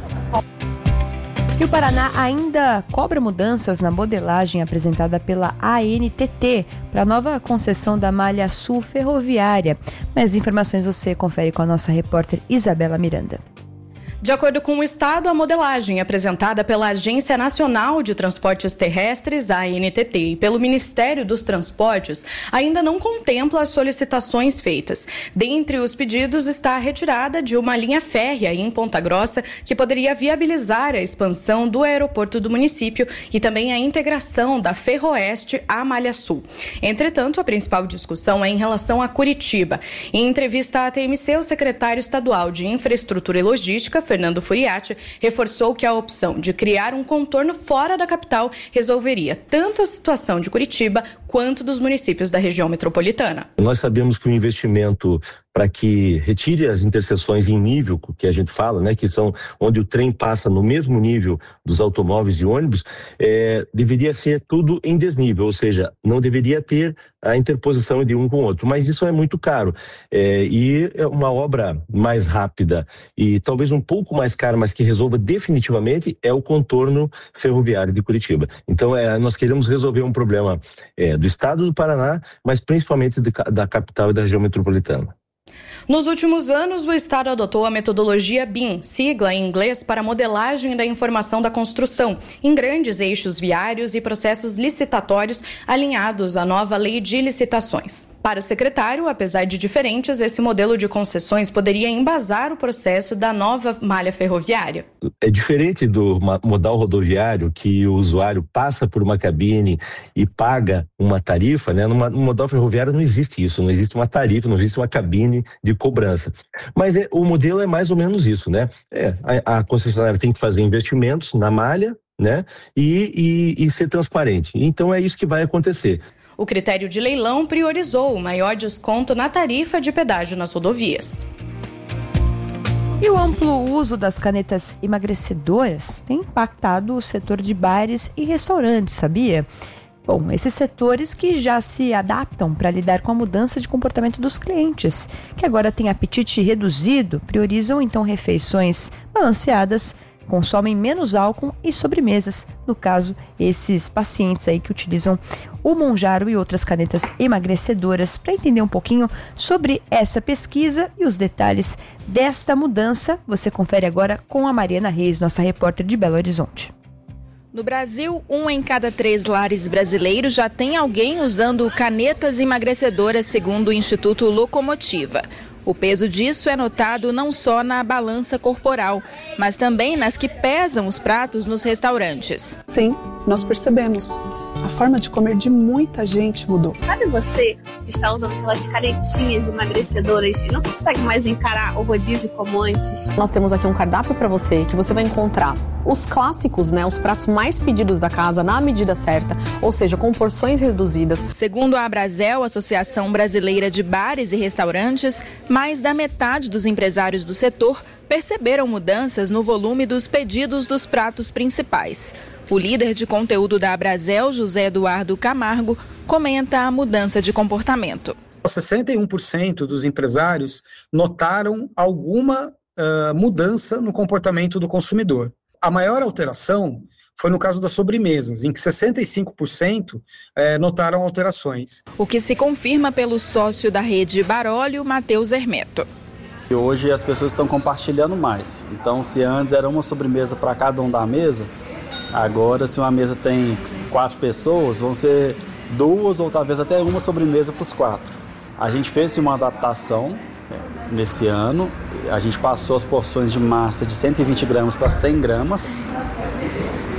E o Paraná ainda cobra mudanças na modelagem apresentada pela A N T T para a nova concessão da malha sul ferroviária. Mais informações você confere com a nossa repórter Isabela Miranda. De acordo com o Estado, a modelagem apresentada pela Agência Nacional de Transportes Terrestres, a A N T T, e pelo Ministério dos Transportes, ainda não contempla as solicitações feitas. Dentre os pedidos está a retirada de uma linha férrea em Ponta Grossa, que poderia viabilizar a expansão do aeroporto do município e também a integração da Ferroeste à Malha Sul. Entretanto, a principal discussão é em relação a Curitiba. Em entrevista à T M C, o secretário estadual de Infraestrutura e Logística, Fernando Furiati, reforçou que a opção de criar um contorno fora da capital resolveria tanto a situação de Curitiba quanto dos municípios da região metropolitana. Nós sabemos que o investimento para que retire as interseções em nível, que a gente fala, né, que são onde o trem passa no mesmo nível dos automóveis e ônibus, é, deveria ser tudo em desnível, ou seja, não deveria ter a interposição de um com o outro, mas isso é muito caro, é, e é uma obra mais rápida e talvez um pouco mais cara, mas que resolva definitivamente, é o contorno ferroviário de Curitiba. Então, é, nós queremos resolver um problema é, do estado do Paraná, mas principalmente de, da capital e da região metropolitana. Nos últimos anos, o Estado adotou a metodologia B I M, sigla em inglês para modelagem da informação da construção, em grandes eixos viários e processos licitatórios alinhados à nova lei de licitações. Para o secretário, apesar de diferentes, esse modelo de concessões poderia embasar o processo da nova malha ferroviária. É diferente do modal rodoviário, que o usuário passa por uma cabine e paga uma tarifa, né? No modal ferroviário não existe isso, não existe uma tarifa, não existe uma cabine de cobrança. Mas é, o modelo é mais ou menos isso, né? É, a, a concessionária tem que fazer investimentos na malha, né? E, e, e ser transparente. Então é isso que vai acontecer. O critério de leilão priorizou o maior desconto na tarifa de pedágio nas rodovias. E o amplo uso das canetas emagrecedoras tem impactado o setor de bares e restaurantes, sabia? Bom, esses setores que já se adaptam para lidar com a mudança de comportamento dos clientes, que agora têm apetite reduzido, priorizam então refeições balanceadas, consomem menos álcool e sobremesas. No caso, esses pacientes aí que utilizam o Monjaro e outras canetas emagrecedoras. Para entender um pouquinho sobre essa pesquisa e os detalhes desta mudança, você confere agora com a Mariana Reis, nossa repórter de Belo Horizonte. No Brasil, um em cada três lares brasileiros já tem alguém usando canetas emagrecedoras, segundo o Instituto Locomotiva. O peso disso é notado não só na balança corporal, mas também nas que pesam os pratos nos restaurantes. Sim, nós percebemos. A forma de comer de muita gente mudou. Sabe você que está usando aquelas canetinhas emagrecedoras e não consegue mais encarar o rodízio como antes? Nós temos aqui um cardápio para você, que você vai encontrar os clássicos, né, os pratos mais pedidos da casa na medida certa, ou seja, com porções reduzidas. Segundo a Abrazel, Associação Brasileira de Bares e Restaurantes, mais da metade dos empresários do setor perceberam mudanças no volume dos pedidos dos pratos principais. O líder de conteúdo da Abrazel, José Eduardo Camargo, comenta a mudança de comportamento. sessenta e um por cento dos empresários notaram alguma uh, mudança no comportamento do consumidor. A maior alteração foi no caso das sobremesas, em que sessenta e cinco por cento eh, notaram alterações. O que se confirma pelo sócio da rede Barólio, Matheus Hermeto. Hoje as pessoas estão compartilhando mais. Então, se antes era uma sobremesa para cada um da mesa, agora, se uma mesa tem quatro pessoas, vão ser duas ou talvez até uma sobremesa para os quatro. A gente fez uma adaptação nesse ano. A gente passou as porções de massa de cento e vinte gramas para cem gramas,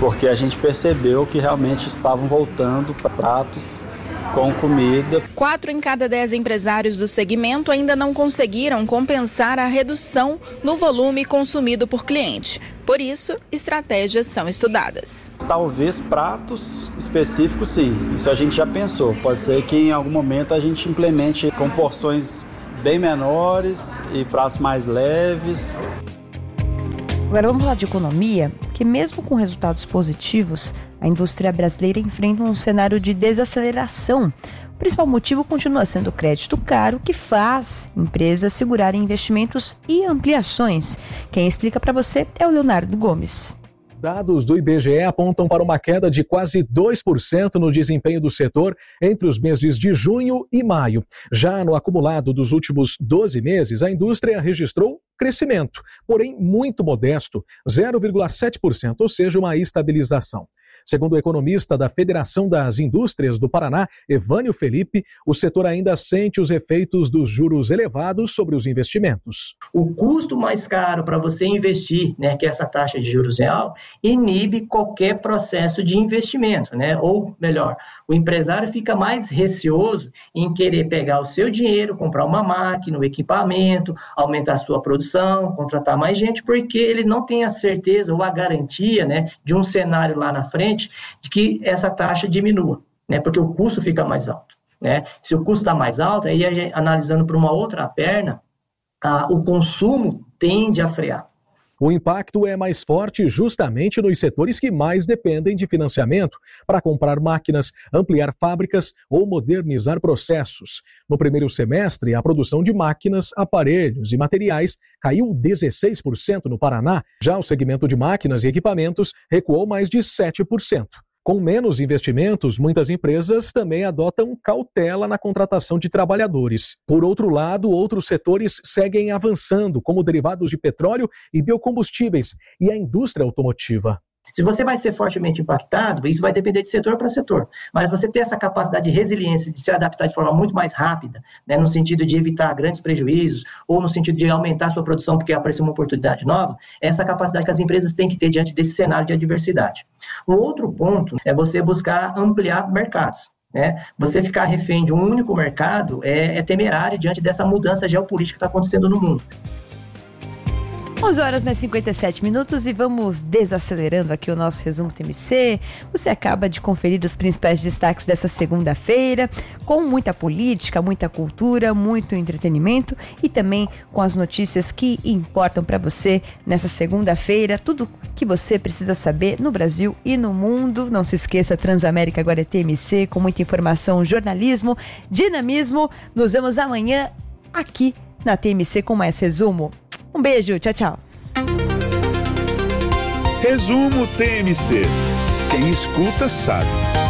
porque a gente percebeu que realmente estavam voltando para pratos com comida. Quatro em cada dez empresários do segmento ainda não conseguiram compensar a redução no volume consumido por cliente. Por isso, estratégias são estudadas. Talvez pratos específicos, sim. Isso a gente já pensou. Pode ser que em algum momento a gente implemente com porções bem menores e pratos mais leves. Agora vamos falar de economia, porque mesmo com resultados positivos, a indústria brasileira enfrenta um cenário de desaceleração. O principal motivo continua sendo o crédito caro, que faz empresas segurarem investimentos e ampliações. Quem explica para você é o Leonardo Gomes. Dados do I B G E apontam para uma queda de quase dois por cento no desempenho do setor entre os meses de junho e maio. Já no acumulado dos últimos doze meses, a indústria registrou crescimento, porém muito modesto, zero vírgula sete por cento, ou seja, uma estabilização. Segundo o economista da Federação das Indústrias do Paraná, Evânio Felipe, o setor ainda sente os efeitos dos juros elevados sobre os investimentos. O custo mais caro para você investir, né, que é essa taxa de juros real, inibe qualquer processo de investimento, né? Ou melhor, o empresário fica mais receoso em querer pegar o seu dinheiro, comprar uma máquina, um equipamento, aumentar a sua produção, contratar mais gente, porque ele não tem a certeza ou a garantia, né, de um cenário lá na frente de que essa taxa diminua, né? Porque o custo fica mais alto, né? Se o custo está mais alto, aí a gente, analisando por uma outra perna, a, o consumo tende a frear. O impacto é mais forte justamente nos setores que mais dependem de financiamento para comprar máquinas, ampliar fábricas ou modernizar processos. No primeiro semestre, a produção de máquinas, aparelhos e materiais caiu dezesseis por cento no Paraná. Já o segmento de máquinas e equipamentos recuou mais de sete por cento. Com menos investimentos, muitas empresas também adotam cautela na contratação de trabalhadores. Por outro lado, outros setores seguem avançando, como derivados de petróleo e biocombustíveis, e a indústria automotiva. Se você vai ser fortemente impactado, isso vai depender de setor para setor. Mas você ter essa capacidade de resiliência, de se adaptar de forma muito mais rápida, né, no sentido de evitar grandes prejuízos, ou no sentido de aumentar a sua produção porque apareceu uma oportunidade nova, é essa capacidade que as empresas têm que ter diante desse cenário de adversidade. Um outro ponto é você buscar ampliar mercados. Né? Você ficar refém de um único mercado é, é temerário diante dessa mudança geopolítica que está acontecendo no mundo. onze horas mais cinquenta e sete minutos e vamos desacelerando aqui o nosso resumo T M C. Você acaba de conferir os principais destaques dessa segunda-feira, com muita política, muita cultura, muito entretenimento e também com as notícias que importam para você nessa segunda-feira. Tudo que você precisa saber no Brasil e no mundo. Não se esqueça, Transamérica agora é T M C, com muita informação, jornalismo, dinamismo. Nos vemos amanhã aqui na T M C com mais resumo. Um beijo, tchau, tchau. Resumo T M C. Quem escuta sabe.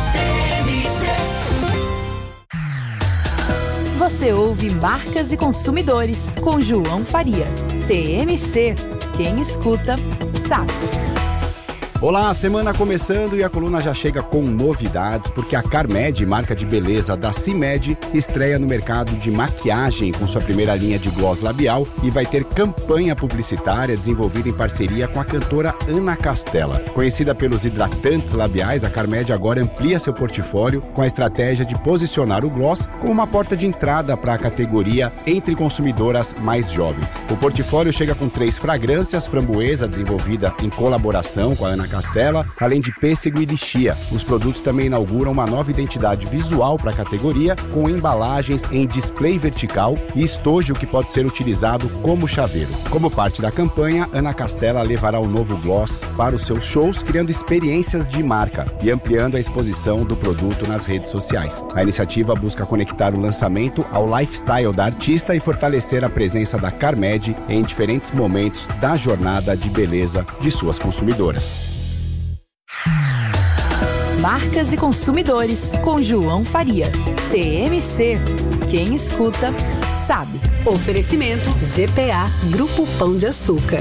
Você ouve Marcas e Consumidores com João Faria. T M C. Quem escuta sabe. Olá, semana começando e a coluna já chega com novidades, porque a Carmed, marca de beleza da CIMED, estreia no mercado de maquiagem com sua primeira linha de gloss labial e vai ter campanha publicitária desenvolvida em parceria com a cantora Ana Castela. Conhecida pelos hidratantes labiais, a Carmed agora amplia seu portfólio com a estratégia de posicionar o gloss como uma porta de entrada para a categoria entre consumidoras mais jovens. O portfólio chega com três fragrâncias: framboesa, desenvolvida em colaboração com a Ana Castela, além de pêssego e lixia. Os produtos também inauguram uma nova identidade visual para a categoria, com embalagens em display vertical e estojo que pode ser utilizado como chaveiro. Como parte da campanha, Ana Castela levará o novo gloss para os seus shows, criando experiências de marca e ampliando a exposição do produto nas redes sociais. A iniciativa busca conectar o lançamento ao lifestyle da artista e fortalecer a presença da Carmed em diferentes momentos da jornada de beleza de suas consumidoras. Marcas e Consumidores, com João Faria. T M C. Quem escuta, sabe. Oferecimento G P A, Grupo Pão de Açúcar.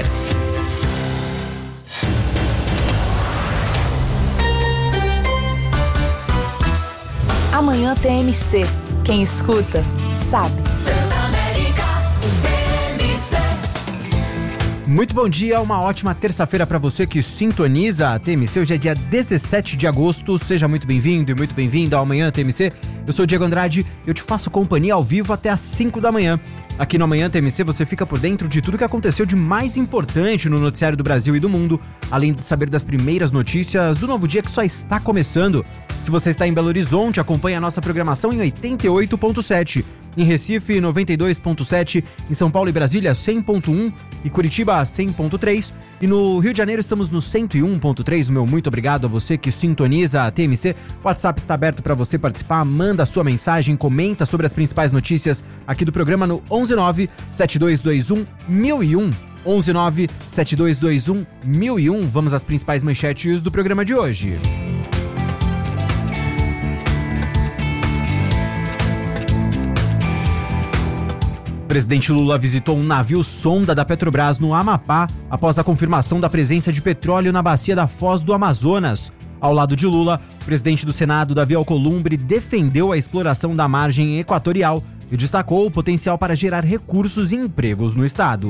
Amanhã T M C. Quem escuta, sabe. Muito bom dia, uma ótima terça-feira para você que sintoniza a T M C. Hoje é dia dezessete de agosto, seja muito bem-vindo e muito bem-vinda ao Amanhã T M C. Eu sou o Diego Andrade e eu te faço companhia ao vivo até às cinco da manhã. Aqui no Amanhã T M C você fica por dentro de tudo que aconteceu de mais importante no noticiário do Brasil e do mundo, além de saber das primeiras notícias do novo dia que só está começando. Se você está em Belo Horizonte, acompanhe a nossa programação em oitenta e oito ponto sete, em Recife noventa e dois ponto sete, em São Paulo e Brasília cem ponto um e Curitiba cem ponto três, e no Rio de Janeiro estamos no cento e um ponto três. Meu muito obrigado a você que sintoniza a T M C. O WhatsApp está aberto para você participar, manda a sua mensagem, comenta sobre as principais notícias aqui do programa no onze nove sete dois dois um mil e um. onze nove sete dois dois um mil e um. Vamos às principais manchetes do programa de hoje. O presidente Lula visitou um navio sonda da Petrobras no Amapá após a confirmação da presença de petróleo na bacia da Foz do Amazonas. Ao lado de Lula, o presidente do Senado, Davi Alcolumbre, defendeu a exploração da margem equatorial e destacou o potencial para gerar recursos e empregos no estado.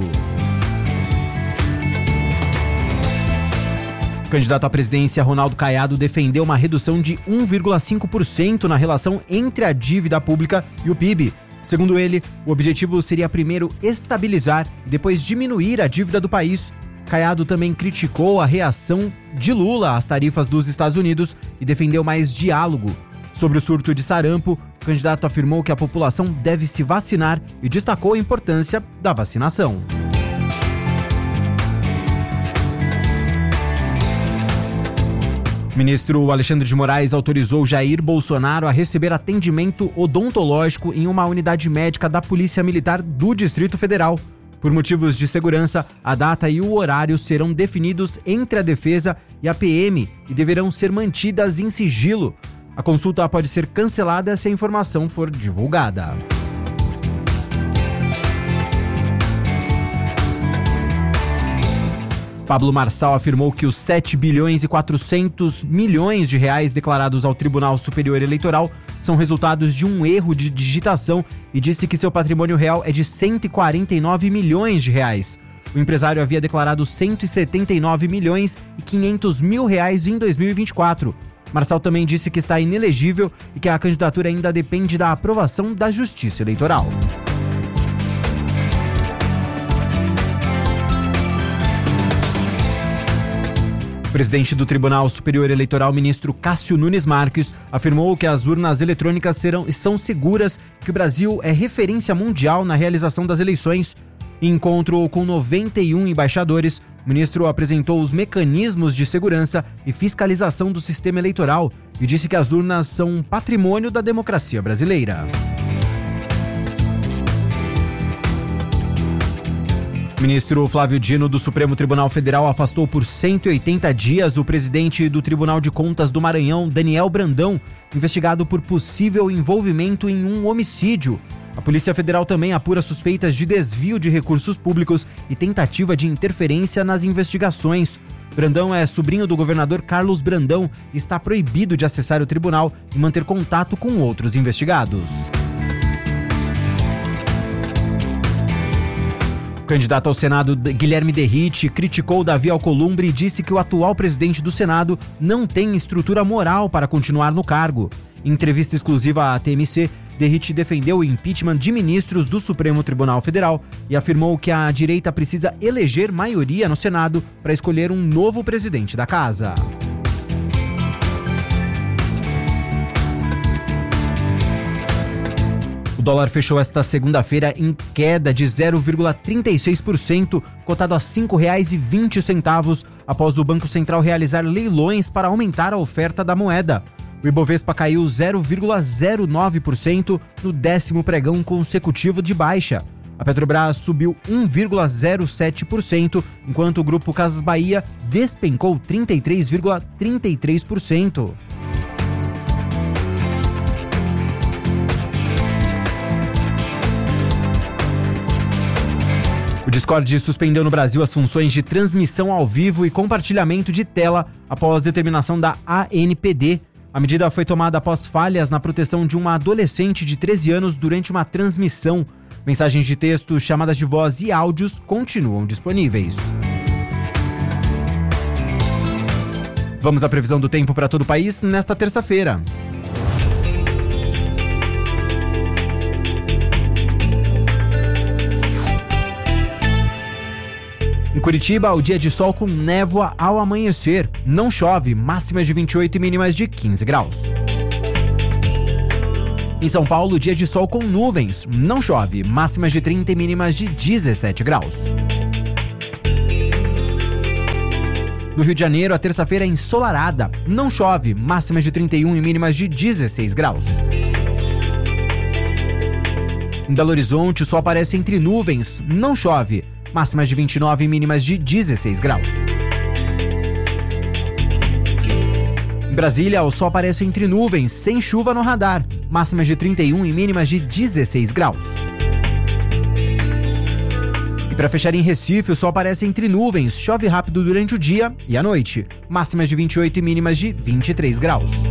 O candidato à presidência, Ronaldo Caiado, defendeu uma redução de um vírgula cinco por cento na relação entre a dívida pública e o P I B. Segundo ele, o objetivo seria primeiro estabilizar e depois diminuir a dívida do país. Caiado também criticou a reação de Lula às tarifas dos Estados Unidos e defendeu mais diálogo. Sobre o surto de sarampo, o candidato afirmou que a população deve se vacinar e destacou a importância da vacinação. O ministro Alexandre de Moraes autorizou Jair Bolsonaro a receber atendimento odontológico em uma unidade médica da Polícia Militar do Distrito Federal. Por motivos de segurança, a data e o horário serão definidos entre a Defesa e a P M e deverão ser mantidas em sigilo. A consulta pode ser cancelada se a informação for divulgada. Pablo Marçal afirmou que os sete bilhões e quatrocentos milhões de reais declarados ao Tribunal Superior Eleitoral são resultados de um erro de digitação e disse que seu patrimônio real é de cento e quarenta e nove milhões de reais. O empresário havia declarado cento e setenta e nove milhões e quinhentos mil reais em dois mil e vinte e quatro. Marçal também disse que está inelegível e que a candidatura ainda depende da aprovação da Justiça Eleitoral. O presidente do Tribunal Superior Eleitoral, ministro Cássio Nunes Marques, afirmou que as urnas eletrônicas serão, são seguras e que o Brasil é referência mundial na realização das eleições. Em encontro com noventa e um embaixadores, o ministro apresentou os mecanismos de segurança e fiscalização do sistema eleitoral e disse que as urnas são um patrimônio da democracia brasileira. O ministro Flávio Dino, do Supremo Tribunal Federal, afastou por cento e oitenta dias o presidente do Tribunal de Contas do Maranhão, Daniel Brandão, investigado por possível envolvimento em um homicídio. A Polícia Federal também apura suspeitas de desvio de recursos públicos e tentativa de interferência nas investigações. Brandão é sobrinho do governador Carlos Brandão e está proibido de acessar o tribunal e manter contato com outros investigados. O candidato ao Senado, Guilherme Derrite, criticou Davi Alcolumbre e disse que o atual presidente do Senado não tem estrutura moral para continuar no cargo. Em entrevista exclusiva à T M C, Derrite defendeu o impeachment de ministros do Supremo Tribunal Federal e afirmou que a direita precisa eleger maioria no Senado para escolher um novo presidente da casa. O dólar fechou esta segunda-feira em queda de zero vírgula trinta e seis por cento, cotado a cinco reais e vinte centavos, após o Banco Central realizar leilões para aumentar a oferta da moeda. O Ibovespa caiu zero vírgula zero nove por cento no décimo pregão consecutivo de baixa. A Petrobras subiu um vírgula zero sete por cento, enquanto o Grupo Casas Bahia despencou trinta e três vírgula trinta e três por cento. O Discord suspendeu no Brasil as funções de transmissão ao vivo e compartilhamento de tela após determinação da A N P D. A medida foi tomada após falhas na proteção de uma adolescente de treze anos durante uma transmissão. Mensagens de texto, chamadas de voz e áudios continuam disponíveis. Vamos à previsão do tempo para todo o país nesta terça-feira. Em Curitiba, o dia de sol com névoa ao amanhecer. Não chove, máximas de vinte e oito e mínimas de quinze graus. Em São Paulo, dia de sol com nuvens. Não chove, máximas de trinta e mínimas de dezessete graus. No Rio de Janeiro, a terça-feira é ensolarada. Não chove, máximas de trinta e um e mínimas de dezesseis graus. Em Belo Horizonte, o sol aparece entre nuvens. Não chove, máximas de vinte e nove e mínimas de dezesseis graus. Em Brasília, o sol aparece entre nuvens, sem chuva no radar, máximas de trinta e um e mínimas de dezesseis graus. E para fechar em Recife, o sol aparece entre nuvens, chove rápido durante o dia e à noite, máximas de vinte e oito e mínimas de vinte e três graus.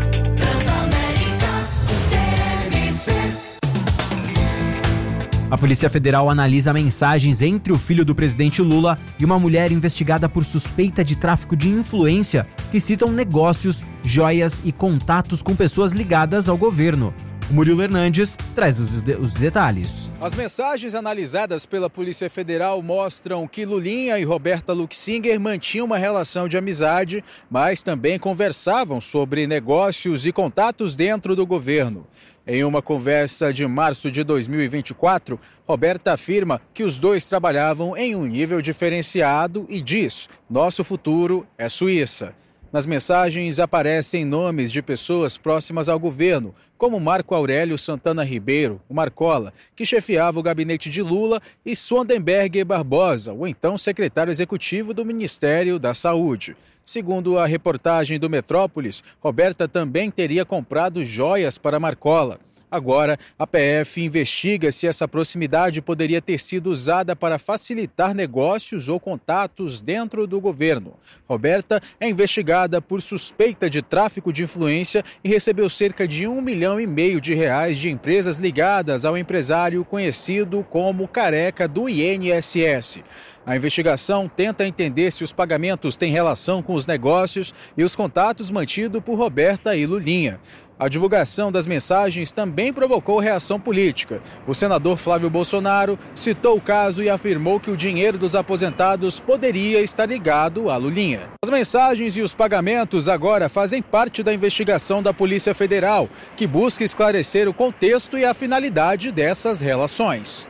A Polícia Federal analisa mensagens entre o filho do presidente Lula e uma mulher investigada por suspeita de tráfico de influência que citam negócios, joias e contatos com pessoas ligadas ao governo. O Murilo Hernandes traz os, de- os detalhes. As mensagens analisadas pela Polícia Federal mostram que Lulinha e Roberta Luxinger mantinham uma relação de amizade, mas também conversavam sobre negócios e contatos dentro do governo. Em uma conversa de março de dois mil e vinte e quatro, Roberta afirma que os dois trabalhavam em um nível diferenciado e diz: "Nosso futuro é Suíça". Nas mensagens aparecem nomes de pessoas próximas ao governo, como Marco Aurélio Santana Ribeiro, o Marcola, que chefiava o gabinete de Lula, e Swandenberger Barbosa, o então secretário executivo do Ministério da Saúde. Segundo a reportagem do Metrópolis, Roberta também teria comprado joias para Marcola. Agora, a P F investiga se essa proximidade poderia ter sido usada para facilitar negócios ou contatos dentro do governo. Roberta é investigada por suspeita de tráfico de influência e recebeu cerca de um milhão e meio de reais de empresas ligadas ao empresário conhecido como Careca do I N S S. A investigação tenta entender se os pagamentos têm relação com os negócios e os contatos mantidos por Roberta e Lulinha. A divulgação das mensagens também provocou reação política. O senador Flávio Bolsonaro citou o caso e afirmou que o dinheiro dos aposentados poderia estar ligado a Lulinha. As mensagens e os pagamentos agora fazem parte da investigação da Polícia Federal, que busca esclarecer o contexto e a finalidade dessas relações.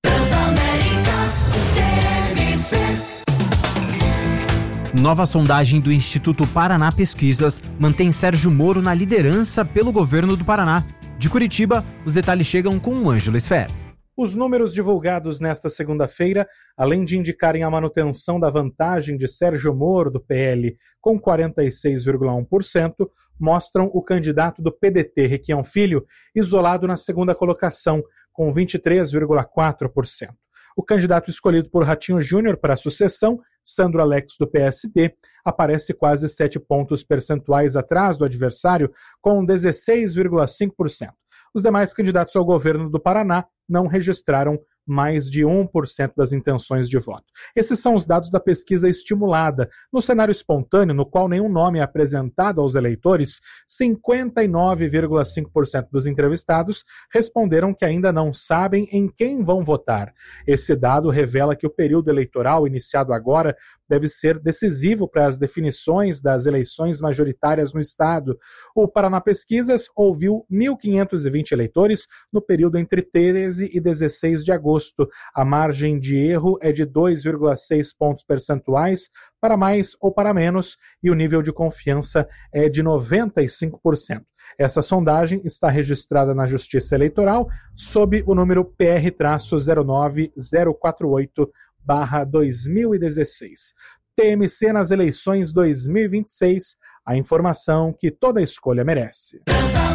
Nova sondagem do Instituto Paraná Pesquisas mantém Sérgio Moro na liderança pelo governo do Paraná. De Curitiba, os detalhes chegam com o Ângelo Esfer. Os números divulgados nesta segunda-feira, além de indicarem a manutenção da vantagem de Sérgio Moro, do P L, com quarenta e seis vírgula um por cento, mostram o candidato do P D T, Requião Filho, isolado na segunda colocação, com vinte e três vírgula quatro por cento. O candidato escolhido por Ratinho Júnior para a sucessão, Sandro Alex, do P S D, aparece quase sete pontos percentuais atrás do adversário, com dezesseis vírgula cinco por cento. Os demais candidatos ao governo do Paraná não registraram mais de um por cento das intenções de voto. Esses são os dados da pesquisa estimulada. No cenário espontâneo, no qual nenhum nome é apresentado aos eleitores, cinquenta e nove vírgula cinco por cento dos entrevistados responderam que ainda não sabem em quem vão votar. Esse dado revela que o período eleitoral iniciado agora deve ser decisivo para as definições das eleições majoritárias no estado. O Paraná Pesquisas ouviu mil quinhentos e vinte eleitores no período entre treze e dezesseis de agosto. A margem de erro é de dois vírgula seis pontos percentuais para mais ou para menos e o nível de confiança é de noventa e cinco por cento. Essa sondagem está registrada na Justiça Eleitoral sob o número P R zero nove zero quatro oito barra dois mil e dezesseis. T M C nas eleições dois mil e vinte e seis, a informação que toda escolha merece.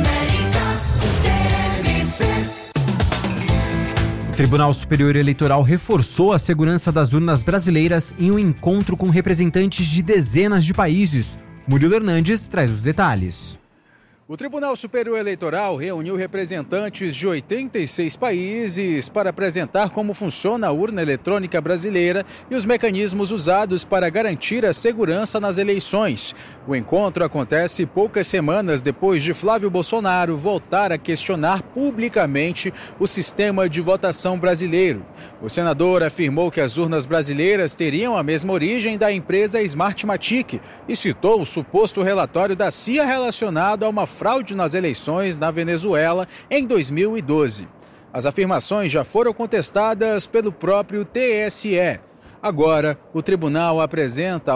O Tribunal Superior Eleitoral reforçou a segurança das urnas brasileiras em um encontro com representantes de dezenas de países. Murilo Hernandes traz os detalhes. O Tribunal Superior Eleitoral reuniu representantes de oitenta e seis países para apresentar como funciona a urna eletrônica brasileira e os mecanismos usados para garantir a segurança nas eleições. O encontro acontece poucas semanas depois de Flávio Bolsonaro voltar a questionar publicamente o sistema de votação brasileiro. O senador afirmou que as urnas brasileiras teriam a mesma origem da empresa Smartmatic e citou o suposto relatório da C I A relacionado a uma fraude nas eleições na Venezuela em dois mil e doze. As afirmações já foram contestadas pelo próprio T S E. Agora, o tribunal apresenta